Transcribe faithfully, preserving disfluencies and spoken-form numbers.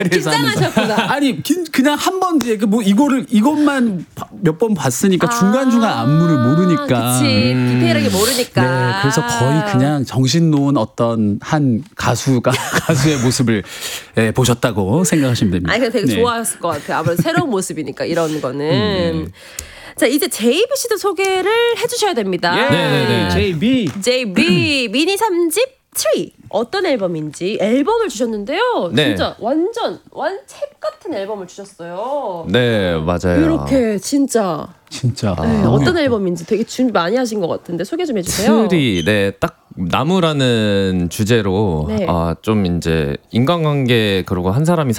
긴장하셨구나. 아니 긴, 그냥 한 번 뒤에 뭐 이거를 이것만 몇 번 봤으니까 아, 중간 중간 안무를 모르니까. 그치. 음. 디테일하게 모르니까. 네, 그래서 거의 그냥 정신 놓은 어떤 한 가수가 가수의 모습을 예, 보셨다고 생각하시면 됩니다. 아니, 되게 네. 좋아했을 것 같아요. 아무래도 새로운 모습이니까 이런 거는. 음. 자, 이제 제이비 씨도 소개를 해주셔야 됩니다. 예. 네네네. 제이비. 제이비 미니 삼 집 삼 어떤 앨범인지 앨범을 주셨는데요. 네. 진짜 완전 완책 같은 앨범을 주셨어요. 네, 맞아요. 이렇게 진짜 진짜. 네, 어떤 앨범인지 되게 준비 많이 하신 것 같은데 소개 좀 해주세요. 틀이 네, 딱 나무라는 주제로 네. 아, 좀 이제 인간관계 그리고 한 사람이